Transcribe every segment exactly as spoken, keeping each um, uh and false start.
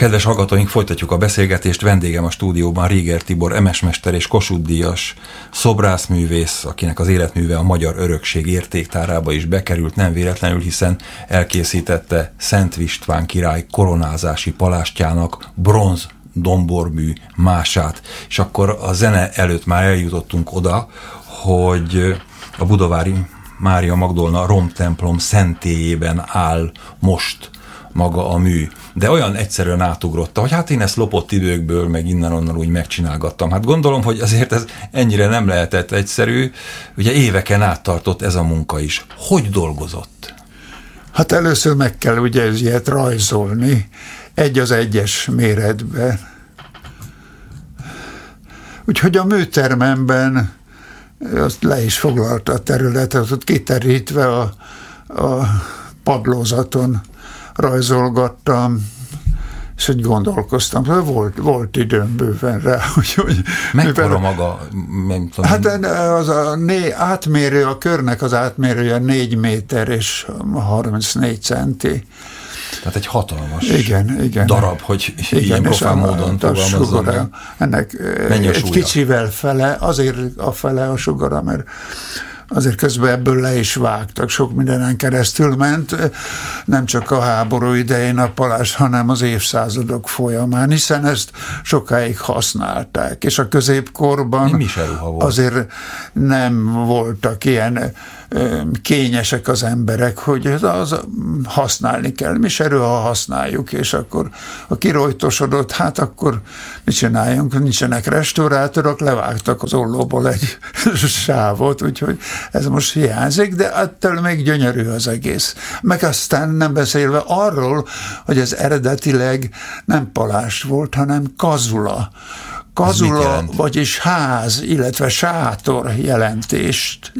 Kedves hallgatóink, folytatjuk a beszélgetést. Vendégem a stúdióban Réger Tibor, emesmester és Kossuth-díjas szobrászművész, akinek az életműve a Magyar Örökség értéktárába is bekerült, nem véletlenül, hiszen elkészítette Szent István király koronázási palástjának bronz dombormű mását. És akkor a zene előtt már eljutottunk oda, hogy a budavári Mária Magdolna romtemplom szentélyében áll most maga a mű. De olyan egyszerűen átugrotta, hogy hát én ezt lopott időkből, meg innen-onnan úgy megcsinálgattam. Hát gondolom, hogy azért ez ennyire nem lehetett egyszerű. Ugye éveken át tartott ez a munka is. Hogy dolgozott? Hát először meg kell ugye ilyet rajzolni, egy az egyes méretben. Úgyhogy a műtermemben azt le is foglalta a területet, ott kiterítve a, a padlózaton rajzolgattam, és hogy gondolkoztam. Volt, volt időm bőven rá. Úgyhogy, mekkora mivel, maga? Nem tudom. Hát az a né, átmérő, a körnek az átmérője négy méter és harmincnégy centi. Tehát egy hatalmas igen, igen. darab, hogy igen, ilyen profán módon fogalmazzon. Ennek egy kicsivel fele, azért a fele a sugara, mert azért közben ebből le is vágtak, sok mindenen keresztül ment, nem csak a háború idején a palás, hanem az évszázadok folyamán, hiszen ezt sokáig használták, és a középkorban azért nem voltak ilyen kényesek az emberek, hogy az használni kell. Mi se erről, ha használjuk, és akkor a kirojtosodott, hát akkor mit csináljunk? Nincsenek restaurátorok, levágtak az ollóból egy sávot, úgyhogy ez most hiányzik, de attól még gyönyörű az egész. Meg aztán nem beszélve arról, hogy ez eredetileg nem palás volt, hanem kazula. Kazula, vagyis ház, illetve sátor jelentést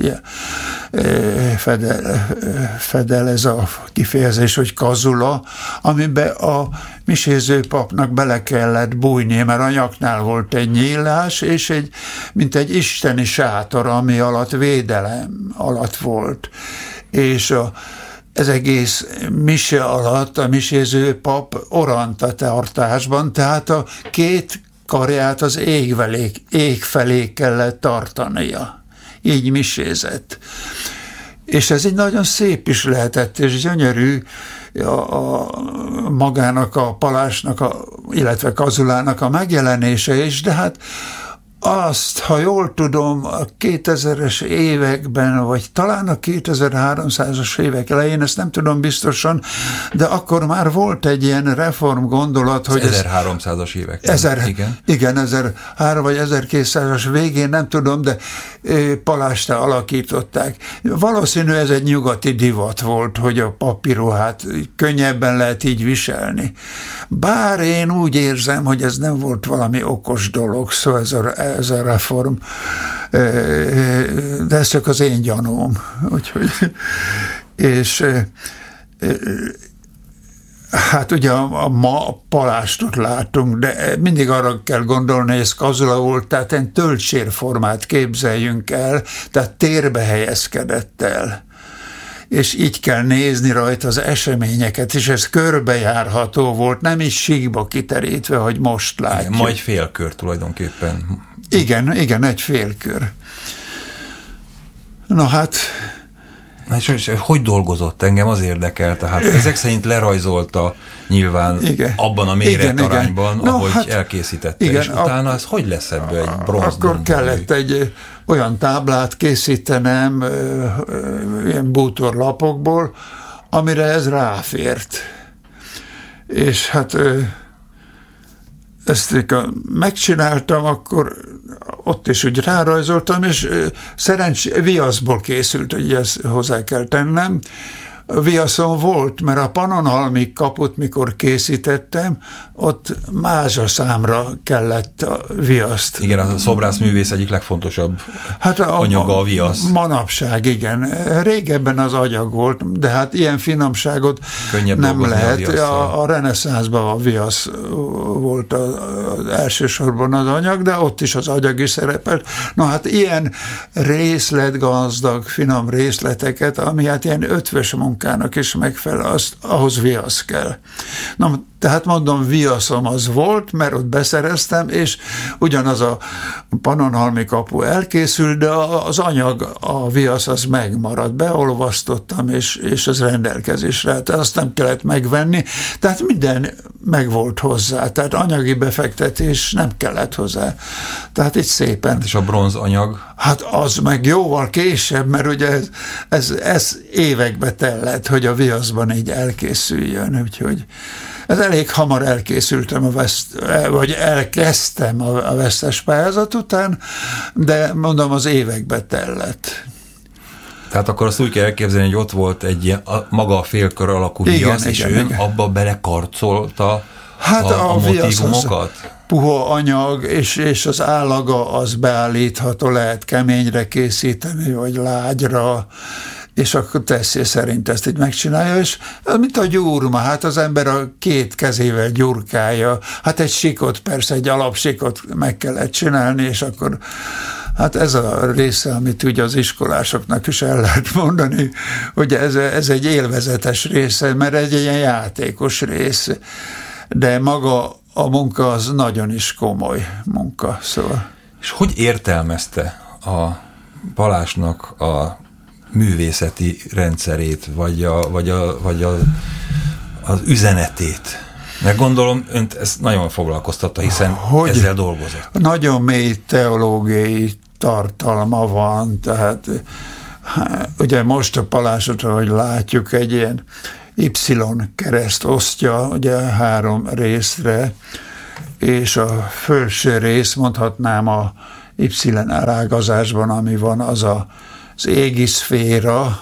fedel, fedel ez a kifejezés, hogy kazula, amiben a miséző papnak bele kellett bújni, mert a nyaknál volt egy nyílás, és egy, mint egy isteni sátor, ami alatt védelem alatt volt. És a ez egész mise alatt a miséző pap orant tartásban, tehát a két karját az ég, felé, ég felé kellett tartania. Így misézett. És ez egy nagyon szép is lehetett, és gyönyörű a, a magának a palásnak, a, illetve kazulának a megjelenése is, de hát azt, ha jól tudom, a kétezres években, vagy talán a kétezer-háromszázas évek elején, ezt nem tudom biztosan, de akkor már volt egy ilyen reform gondolat, hogy ezerháromszázas évek. Ezer, igen. Igen, ezerhárom vagy ezerkétszázas végén, nem tudom, de palástá alakították. Valószínű ez egy nyugati divat volt, hogy a papíruhát könnyebben lehet így viselni. Bár én úgy érzem, hogy ez nem volt valami okos dolog, szóval ez a ez a reform, de ez csak az én gyanúm. Úgyhogy, és hát ugye a, a ma palástot látunk, de mindig arra kell gondolni, hogy ez kazula volt, tehát egy töltsérformát képzeljünk el, tehát térbe helyezkedett el. És így kell nézni rajta az eseményeket, és ez körbejárható volt, nem is síkba kiterítve, hogy most látjuk. Igen, majd félkör tulajdonképpen. Igen, igen, egy félkör. Na hát... Na, és hogy dolgozott? Engem az érdekel, tehát ezek szerint lerajzolta nyilván igen, abban a méretarányban, no, ahogy hát, elkészítette, igen, és utána a, ez hogy lesz ebből egy bronz? Akkor kellett egy olyan táblát készítenem, ilyen bútorlapokból, amire ez ráfért. És hát ezt megcsináltam, akkor ott is úgy rárajzoltam, és szerencs viaszból készült, hogy ezt hozzá kell tennem. Viaszon volt, mert a Pannonhalmi kaput, mikor készítettem, ott mázsaszámra kellett a viaszt. Igen, a szobrászművész egyik legfontosabb hát a, anyaga a viasz. Manapság, igen. Régebben az agyag volt, de hát ilyen finomságot könnyebb nem lehet. A, a reneszánszban a viasz volt az elsősorban az anyag, de ott is az agyag is szerepelt. Na hát ilyen részletgazdag, finom részleteket, ami hát ilyen ötvös munkának is megfelel, azt, ahhoz viasz kell. Na, tehát mondom, viaszom az volt, mert ott beszereztem, és ugyanaz a Pannonhalmi kapu elkészült, de az anyag, a viasz az megmaradt. Beolvasztottam, és, és az rendelkezésre. Tehát azt nem kellett megvenni, tehát minden megvolt hozzá, tehát anyagi befektetés nem kellett hozzá. Tehát itt szépen. És a bronz anyag? Hát az meg jóval később, mert ugye ez, ez, ez évekbe tellett, hogy a viaszban így elkészüljön, úgyhogy ez elég hamar elkészültem, a veszt, vagy elkezdtem a vesztes pályázat után, de mondom, az évekbe tellett. Tehát akkor azt úgy kell elképzelni, hogy ott volt egy ilyen, a, maga a félkör alakú viasz, és igen, ön igen. abba belekarcolta hát a, a, a motívumokat? Puha anyag, és, és az állaga az beállítható, lehet keményre készíteni, vagy lágyra, és akkor teszi szerint ezt így megcsinálja, és mint a gyúrma, hát az ember a két kezével gyurkálja, hát egy sikot, persze egy alapsikot meg kellett csinálni, és akkor hát ez a része, amit ugye az iskolásoknak is el lehet mondani, hogy ez, ez egy élvezetes része, mert egy ilyen játékos rész, de maga a munka az nagyon is komoly munka, szóval. És hogy értelmezte a Balázsnak a művészeti rendszerét, vagy, a, vagy, a, vagy a, az üzenetét? Mert gondolom, önt ez nagyon foglalkoztatta, hiszen hogy ezzel dolgozott. Nagyon mély teológiai tartalma van, tehát ugye most a Balázsot, hogy látjuk, egy ilyen Y-kereszt osztja ugye három részre, és a felső rész, mondhatnám a Y-rágazásban, ami van, az a, az égi szféra,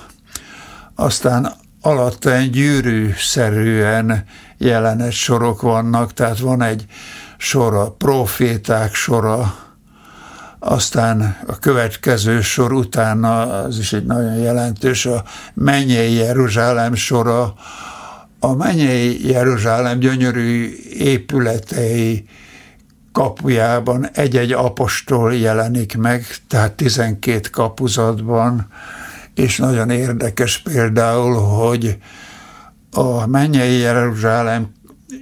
aztán alatta egy gyűrűszerűen jelenet sorok vannak, tehát van egy sora, proféták sora, aztán a következő sor utána, az is egy nagyon jelentős, a mennyei Jeruzsálem sora. A mennyei Jeruzsálem gyönyörű épületei kapujában egy-egy apostol jelenik meg, tehát tizenkét kapuzatban, és nagyon érdekes például, hogy a mennyei Jeruzsálem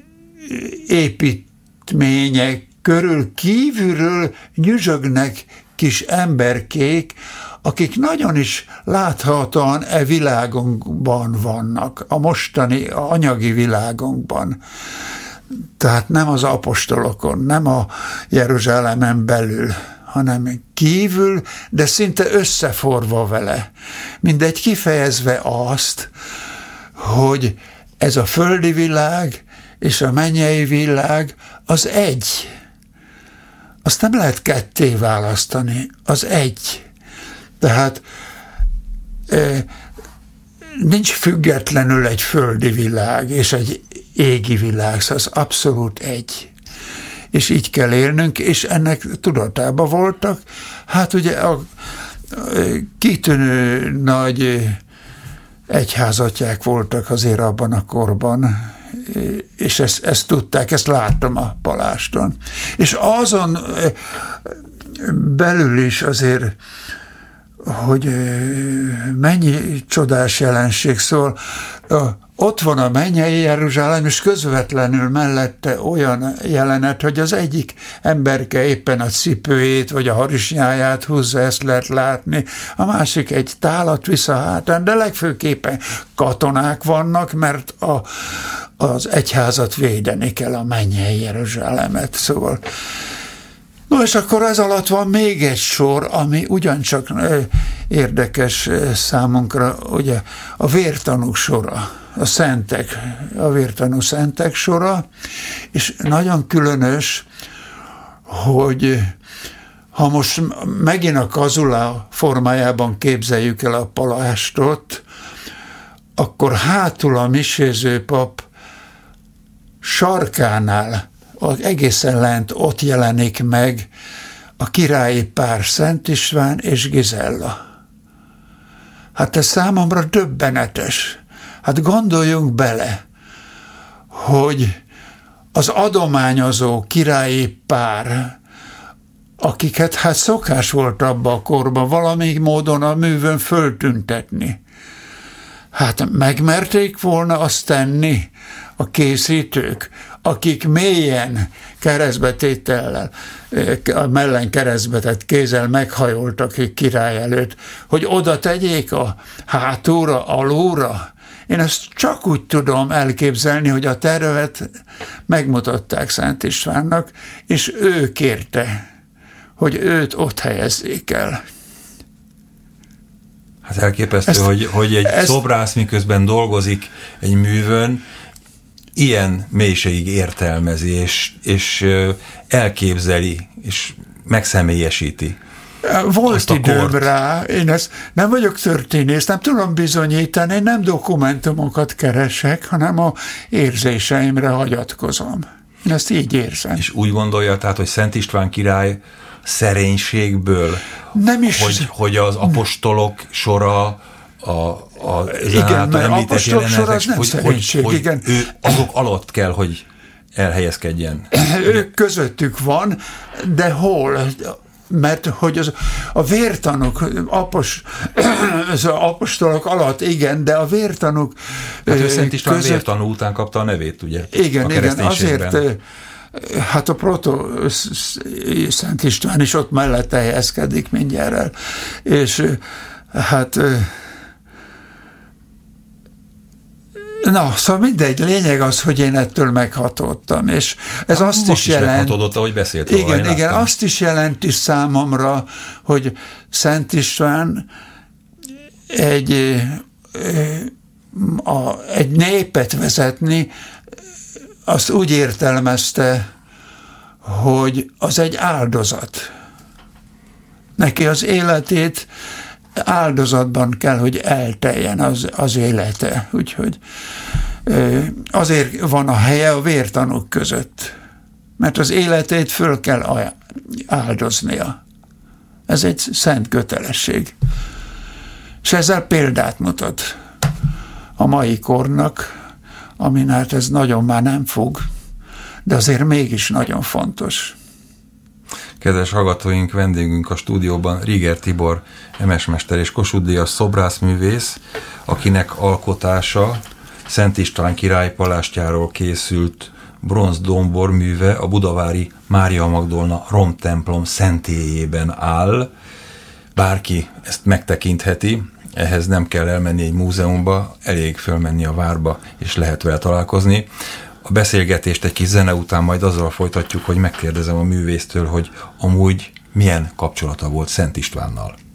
építmények körül kívülről nyüzsögnek kis emberkék, akik nagyon is láthatóan e világunkban vannak, a mostani a anyagi világunkban. Tehát nem az apostolokon, nem a Jeruzsálemen belül, hanem kívül, de szinte összeforva vele. Mindegy kifejezve azt, hogy ez a földi világ és a mennyei világ az egy. Azt nem lehet ketté választani, az egy. Tehát e, nincs függetlenül egy földi világ és egy égi világ, szóval az abszolút egy. És így kell élnünk, és ennek tudatában voltak. Hát ugye a kitűnő nagy egyházatják voltak azért abban a korban, és ezt, ezt tudták, ezt láttam a Balázston. És azon belül is azért, hogy mennyi csodás jelenség szól, ott van a mennyei Jeruzsálem, és közvetlenül mellette olyan jelenet, hogy az egyik emberke éppen a cipőjét, vagy a harisnyáját húzza, ezt lehet látni, a másik egy tálat visz a hátán, de legfőképpen katonák vannak, mert a, az egyházat védeni kell, a mennyei Jeruzsálemet, szóval. No, és akkor ez alatt van még egy sor, ami ugyancsak érdekes számunkra, ugye a vértanúk sora, a szentek, a vértanú szentek sora, és nagyon különös, hogy ha most megint a kazula formájában képzeljük el a Balázstot, akkor hátul a miséző pap sarkánál, egészen lent ott jelenik meg a királyi pár, Szent István és Gizella. Hát ez számomra döbbenetes. Hát gondoljunk bele, hogy az adományozó királyi pár, akiket hát szokás volt abban a korban valamelyik módon a művön föltüntetni, hát megmerték volna azt tenni, a készítők, akik mélyen keresztbetétellel, a mellen keresztbetett kézzel meghajoltak király előtt, hogy oda tegyék a hátúra, alóra. Én ezt csak úgy tudom elképzelni, hogy a tervet megmutatták Szent Istvánnak, és ő kérte, hogy őt ott helyezzék el. Hát elképesztő, ezt, hogy, hogy egy ezt, szobrász miközben dolgozik egy művön, ilyen mélységig értelmezi, és, és elképzeli, és megszemélyesíti. Volt időm rá, én ezt nem vagyok történész, nem tudom bizonyítani, nem dokumentumokat keresek, hanem a érzéseimre hagyatkozom. Én ezt így érzem. És úgy gondolja, tehát, hogy Szent István király szerénységből, nem is, hogy, hogy az apostolok sora, a, a igen, mert apostolok sora az nem hogy, szerénység, hogy, igen. Hogy ő azok alatt kell, hogy elhelyezkedjen. Ők közöttük van, de hol? Mert hogy az, a vértanúk, apos, az apostolok alatt, igen, de a vértanúk hát ő Szent István között, vértanú után kapta a nevét, ugye? Igen, igen, azért hát a proto Szent István is ott mellette helyezkedik mindjárt el, és hát na, szóval mindegy, lényeg az, hogy én ettől meghatottam, és ez hát, azt is, is jelent... meghatódott, ahogy beszélt igen, róla, igen, azt is jelenti számomra, hogy Szent István egy, a, egy népet vezetni, azt úgy értelmezte, hogy az egy áldozat. Neki az életét áldozatban kell, hogy elteljen az, az élete. Úgyhogy azért van a helye a vértanúk között, mert az életét föl kell áldoznia. Ez egy szent kötelesség. És ezzel példát mutat a mai kornak, amin hát ez nagyon már nem fog, de azért mégis nagyon fontos. Kedves hallgatóink, vendégünk a stúdióban Rieger Tibor, emesmester és Kossuth Díjas szobrászművész, akinek alkotása Szent István király palástjáról készült bronzdombor műve a budavári Mária Magdolna romtemplom szentélyében áll. Bárki ezt megtekintheti, ehhez nem kell elmenni egy múzeumba, elég fölmenni a várba, és lehet vele találkozni. A beszélgetést egy kis zene után majd azzal folytatjuk, hogy megkérdezem a művésztől, hogy amúgy milyen kapcsolata volt Szent Istvánnal.